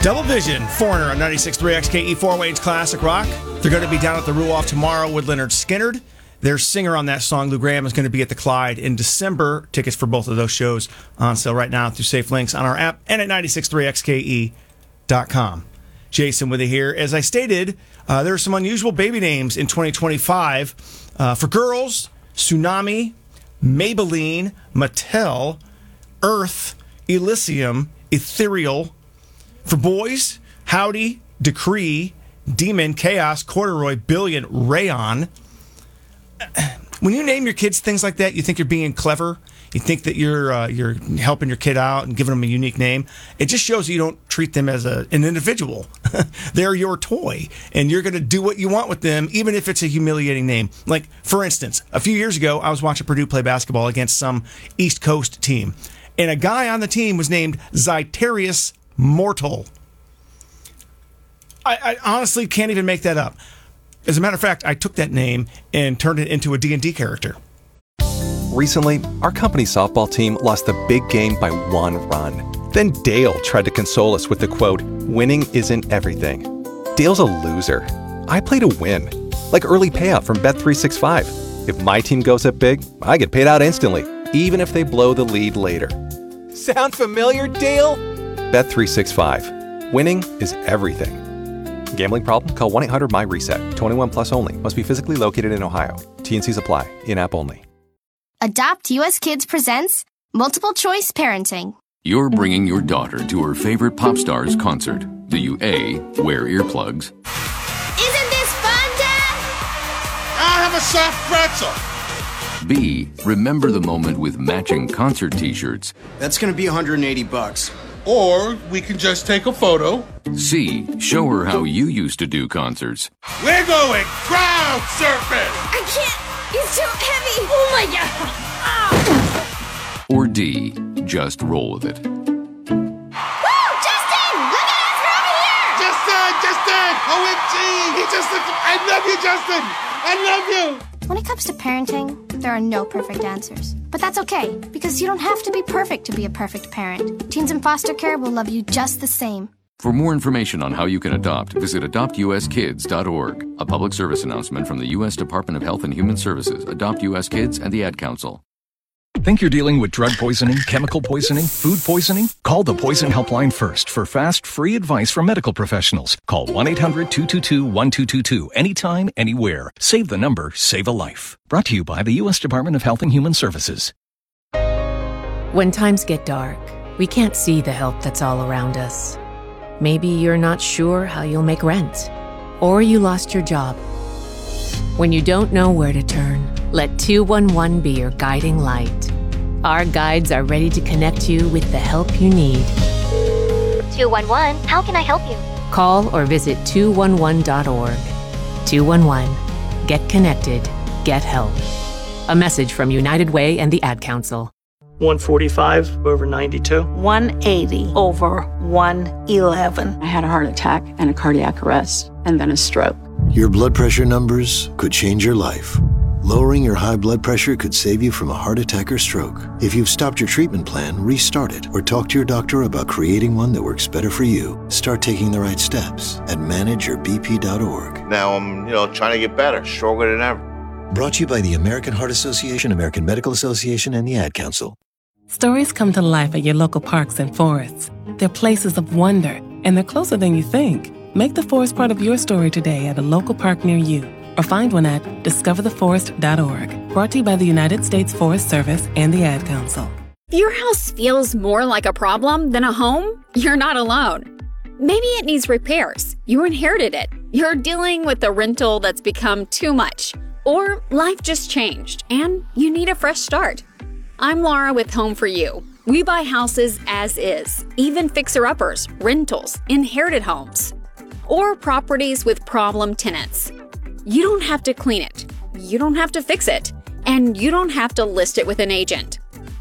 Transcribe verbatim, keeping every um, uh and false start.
Double Vision, Foreigner on ninety-six point three X K E, Fort Wayne's Classic Rock. They're going to be down at the Ruoff tomorrow with Leonard Skinner. Their singer on that song, Lou Graham, is going to be at the Clyde in December. Tickets for both of those shows on sale right now through Safe Links on our app and at ninety-six point three X K E dot com. Jason with you here. As I stated, uh, there are some unusual baby names in twenty twenty-five. Uh, for girls, Tsunami, Maybelline, Mattel, Earth, Elysium, Ethereal. For boys, Howdy, Decree, Demon, Chaos, Corduroy, Billion, Rayon. When you name your kids things like that, you think you're being clever. You think that you're uh, you're helping your kid out and giving them a unique name. It just shows you don't treat them as a, an individual. They're your toy, and you're going to do what you want with them, even if it's a humiliating name. Like, for instance, a few years ago, I was watching Purdue play basketball against some East Coast team, and a guy on the team was named Zyterius Mortal. I, I honestly can't even make that up. As a matter of fact, I took that name and turned it into a D and D character. Recently, our company's softball team lost the big game by one run. Then Dale tried to console us with the quote, "Winning isn't everything." Dale's a loser. I play to win. Like early payout from Bet three sixty-five. If my team goes up big, I get paid out instantly, even if they blow the lead later. Sound familiar, Dale? Bet three sixty-five. Winning is everything. Gambling problem? Call one eight hundred M Y reset. twenty-one plus only. Must be physically located in Ohio. T N Cs apply. In-app only. Adopt U S Kids presents Multiple Choice Parenting. You're bringing your daughter to her favorite pop star's concert. Do you A, wear earplugs? Isn't this fun, Dad? I'll have a soft pretzel. B, remember the moment with matching concert t-shirts. That's going to be one hundred eighty bucks. Or we can just take a photo. C, show her how you used to do concerts. We're going crowd surfing. I can't. It's too heavy. Oh, my God. Ah. Or D, just roll with it. Woo! Justin! Look at us. We're over here. Justin! Justin! O M G! He just looked... I love you, Justin! I love you! When it comes to parenting, there are no perfect answers. But that's okay, because you don't have to be perfect to be a perfect parent. Teens in foster care will love you just the same. For more information on how you can adopt, visit adopt u s kids dot org. A public service announcement from the U S Department of Health and Human Services, Adopt U S Kids, and the Ad Council. Think you're dealing with drug poisoning, chemical poisoning, food poisoning? Call the Poison Helpline first for fast, free advice from medical professionals. Call one eight hundred two two two one two two two anytime, anywhere. Save the number, save a life. Brought to you by the U S Department of Health and Human Services. When times get dark, we can't see the help that's all around us. Maybe you're not sure how you'll make rent, or you lost your job. When you don't know where to turn, let two one one be your guiding light. Our guides are ready to connect you with the help you need. two one one, how can I help you? Call or visit two one one dot org. two one one. Get connected. Get help. A message from United Way and the Ad Council. one forty-five over ninety-two. one eighty over one eleven. I had a heart attack and a cardiac arrest, and then a stroke. Your blood pressure numbers could change your life. Lowering your high blood pressure could save you from a heart attack or stroke. If you've stopped your treatment plan, restart it or talk to your doctor about creating one that works better for you. Start taking the right steps at manage your b p dot org. Now I'm, you know, trying to get better, stronger than ever. Brought to you by the American Heart Association, American Medical Association, and the Ad Council. Stories come to life at your local parks and forests. They're places of wonder, and they're closer than you think. Make the forest part of your story today at a local park near you, or find one at discover the forest dot org. Brought to you by the United States Forest Service and the Ad Council. If your house feels more like a problem than a home, you're not alone. Maybe it needs repairs. You inherited it. You're dealing with a rental that's become too much. Or life just changed, and you need a fresh start. I'm Laura with Home for You. We buy houses as is, even fixer-uppers, rentals, inherited homes, or properties with problem tenants. You don't have to clean it, you don't have to fix it, and you don't have to list it with an agent.